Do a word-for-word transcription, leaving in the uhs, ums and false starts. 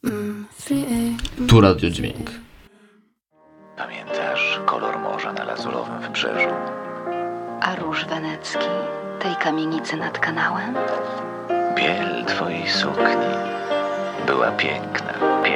Tu radiodźwięk. Pamiętasz kolor morza na lazurowym wybrzeżu? A róż wenecki tej kamienicy nad kanałem? Biel twojej sukni była piękna.